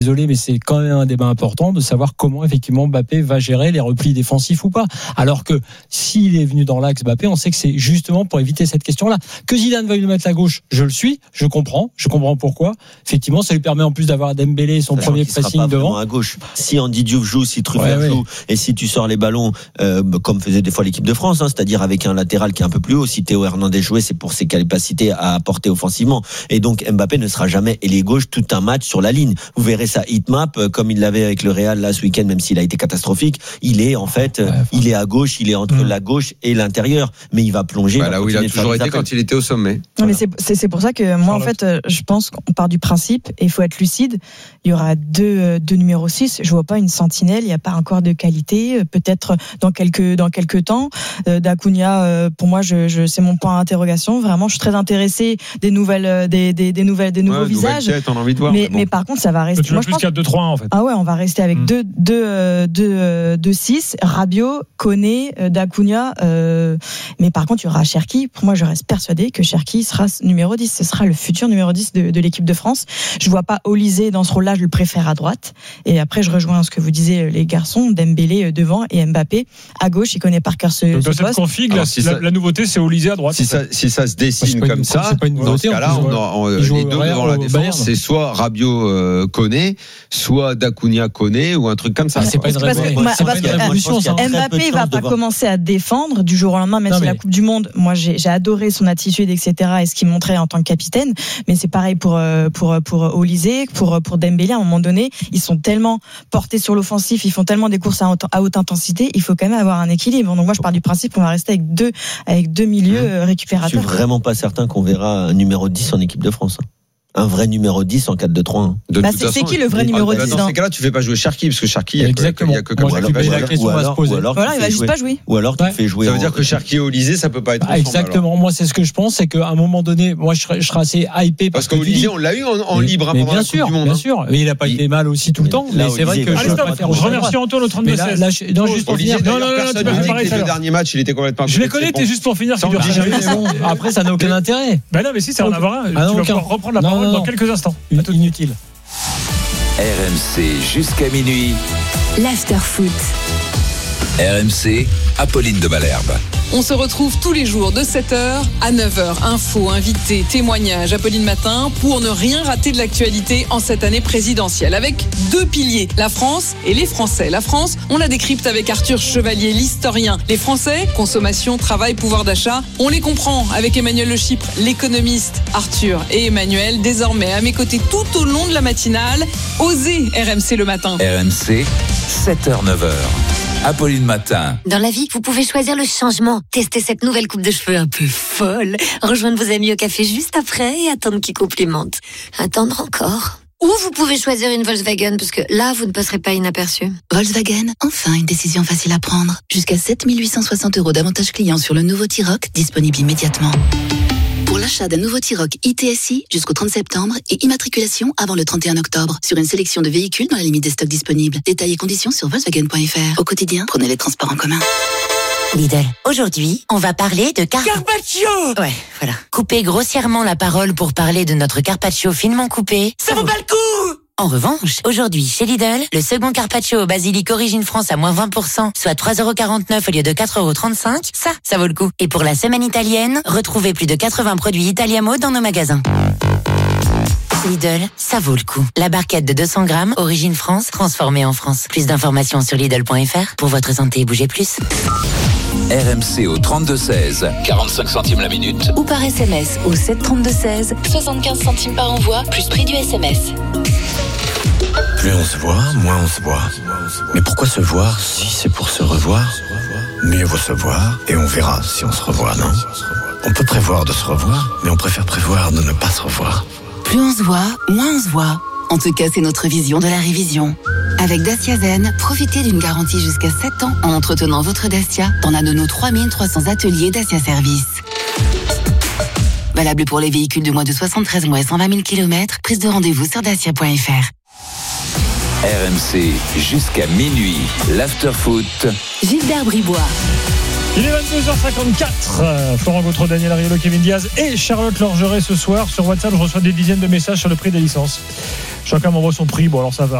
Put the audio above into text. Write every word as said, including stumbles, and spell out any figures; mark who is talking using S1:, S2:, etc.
S1: Désolé, mais c'est quand même un débat important de savoir comment effectivement Mbappé va gérer les replis défensifs ou pas. Alors que s'il est venu dans l'axe Mbappé, on sait que c'est justement pour éviter cette question-là. Que Zidane veuille le mettre à gauche, je le suis, je comprends, je comprends pourquoi. Effectivement, ça lui permet en plus d'avoir Dembélé son
S2: Sachant
S1: premier
S2: qu'il
S1: pressing
S2: sera pas
S1: devant.
S2: À gauche. Si Andy Diouf joue, si Truffert
S1: ouais,
S2: joue,
S1: ouais.
S2: et si tu sors les ballons euh, comme faisait des fois l'équipe de France, hein, c'est-à-dire avec un latéral qui est un peu plus haut. Si Théo Hernandez jouait, c'est pour ses capacités à apporter offensivement. Et donc Mbappé ne sera jamais ailier gauche tout un match sur la ligne. Vous verrez sa heatmap comme il l'avait avec le Real là ce week-end, même s'il a été catastrophique. Il est en fait, ouais, enfin... il est à gauche, il est entre mmh. la gauche et l'intérieur, mais il va plonger.
S3: Bah, là où il a toujours été quand il était au sommet.
S4: Non,
S3: voilà.
S4: mais c'est, c'est, c'est pour ça que moi, en fait, je pense qu'on part du principe, et il faut être lucide, il y aura deux, deux numéros six, je vois pas une sentinelle, il n'y a pas encore de qualité, peut-être dans quelques, dans quelques temps. Euh, D'Acuna, euh, pour moi, je, je, c'est mon point d'interrogation. Vraiment, je suis très intéressé des nouvelles, des, des, des nouvelles, des nouveaux ouais, visages.
S3: Tête, on a envie de voir,
S4: mais,
S3: mais, bon.
S4: mais par contre, ça va rester.
S5: Tu veux plus qu'à deux trois un, en fait.
S4: Ah ouais, on va rester avec deux, deux, deux, deux, deux six, Rabiot, Koné, D'Acuna, euh, mais par contre, il y aura Cherki. Pour moi, je reste persuadé que Cherki sera numéro dix. Ce sera le futur numéro dix de, de l'équipe de France. Je vois pas Olysée dans ce rôle-là, je le préfère à droite. Et après, je rejoins ce que vous disiez, les garçons, Dembélé devant et Mbappé à gauche. Il connaît par cœur ce,
S5: donc,
S4: ce
S5: dans cette
S4: poste.
S5: config, la,
S3: si
S5: la,
S3: ça,
S5: la nouveauté, c'est Olysée à droite.
S3: Si ça, si ça se dessine
S1: bah,
S3: comme
S1: une,
S3: ça, dans ce cas-là, on a, on, les deux devant la défense, c'est soit Rabiot euh, Koné, soit D'Acuna Koné ou un truc comme ça.
S1: Ah, c'est pas une révolution.
S4: Mbappé va pas commencer à défendre du jour au lendemain, même si la Coupe du Monde, moi j'ai, j'ai adoré son attitude, et cetera, et ce qu'il montrait en tant que capitaine. Mais c'est pareil pour pour pour Olysée, pour pour Dembélé. À un moment donné, ils sont tellement portés sur l'offensif, ils font tellement des courses à haute, à haute intensité, il faut quand même avoir un équilibre. Donc moi, je pars du principe qu'on va rester avec deux avec deux milieux mmh. récupérateurs.
S2: Je suis vraiment pas certain qu'on verra un numéro dix en équipe de France. Un vrai numéro dix en quatre deux trois un.
S4: Bah c'est, façon, c'est qui le vrai numéro dix?
S3: Dans ces cas-là, tu fais pas jouer Cherki, parce que Cherki, il y a
S1: exactement.
S3: Que, il y a que comme
S1: moi,
S3: ça.
S1: La question va se poser.
S4: Voilà, il va juste pas jouer.
S2: Ou alors tu fais jouer.
S3: Ça veut dire que Cherki et Olysée, ça peut pas être
S1: ensemble. Exactement. Moi, c'est ce que je pense, c'est qu'à un moment donné, moi, je serais, je serais assez hypé
S3: parce, parce qu'Olysée, on l'a eu en, en libre hein, pendant
S1: bien
S3: la
S1: sûr,
S3: Coupe du Monde.
S1: Bien sûr, mais il a pas été mal aussi tout le temps. Mais c'est vrai que
S5: je remercie Antoine au trente-deux seize.
S1: Non, juste pour finir.
S5: Non, non, non, tu peux pareil.
S3: Le dernier match, il était complètement.
S5: Je les connais. T'es juste pour finir.
S1: Après, ça n'a aucun intérêt.
S5: Ben non, mais si, ça en avoir un. Tu vas pouvoir reprendre la parole dans quelques instants.
S1: Inutile.
S6: R M C jusqu'à minuit.
S7: L'after-foot.
S6: R M C, Apolline de Malherbe.
S8: On se retrouve tous les jours de sept heures à neuf heures. Infos, invités, témoignages, Apolline Matin, pour ne rien rater de l'actualité en cette année présidentielle. Avec deux piliers, la France et les Français. La France, on la décrypte avec Arthur Chevalier, l'historien. Les Français, consommation, travail, pouvoir d'achat, on les comprend avec Emmanuel Le Chypre, l'économiste. Arthur et Emmanuel, désormais à mes côtés tout au long de la matinale. Osez R M C le matin.
S6: R M C, sept heures neuf heures. Apolline Matin.
S7: Dans la vie, vous pouvez choisir le changement. Tester cette nouvelle coupe de cheveux un peu folle. Rejoindre vos amis au café juste après et attendre qu'ils complimentent. Attendre encore. Ou vous pouvez choisir une Volkswagen, parce que là, vous ne passerez pas inaperçu.
S9: Volkswagen, enfin une décision facile à prendre. Jusqu'à sept mille huit cent soixante euros d'avantages clients sur le nouveau T-Roc, disponible immédiatement. Pour l'achat d'un nouveau T-Roc I T S I jusqu'au trente septembre et immatriculation avant le trente et un octobre sur une sélection de véhicules dans la limite des stocks disponibles. Détails et conditions sur Volkswagen point F R. Au quotidien, prenez les transports en commun.
S10: Lidl, aujourd'hui, on va parler de car...
S11: Carpaccio.
S10: Ouais, voilà. Couper grossièrement la parole pour parler de notre carpaccio finement coupé.
S11: Ça, ça vaut pas le coup.
S10: En revanche, aujourd'hui, chez Lidl, le second carpaccio au basilic origine France à moins vingt pour cent, soit trois euros quarante-neuf au lieu de quatre euros trente-cinq, ça, ça vaut le coup. Et pour la semaine italienne, retrouvez plus de quatre-vingts produits Italiamo dans nos magasins. Lidl, ça vaut le coup. La barquette de deux cents grammes, origine France, transformée en France. Plus d'informations sur Lidl point F R. Pour votre santé, bougez plus.
S6: R M C au trente-deux seize, quarante-cinq centimes la minute.
S7: Ou par S M S au sept trente-deux seize, soixante-quinze centimes par envoi, plus prix du S M S.
S12: Plus on se voit, moins on se voit. Mais pourquoi se voir si c'est pour se revoir? Mieux vaut se voir et on verra si on se revoit, non? On peut prévoir de se revoir, mais on préfère prévoir de ne pas se revoir.
S9: Plus on se voit, moins on se voit. En tout cas, c'est notre vision de la révision. Avec Dacia Zen, profitez d'une garantie jusqu'à sept ans en entretenant votre Dacia dans l'un de nos trois mille trois cents ateliers Dacia Service. Valable pour les véhicules de moins de soixante-treize mois et cent vingt mille kilomètres. Prise de rendez-vous sur dacia point F R.
S6: R M C jusqu'à minuit. L'after-foot.
S7: Gilbert Bribois.
S5: Il est vingt-deux heures cinquante-quatre. Florent Gautreau, Daniel Ariolo, Kevin Diaz et Charlotte Lorgeret ce soir. Sur WhatsApp, je reçois des dizaines de messages sur le prix des licences. Chacun m'envoie son prix. Bon, alors ça va.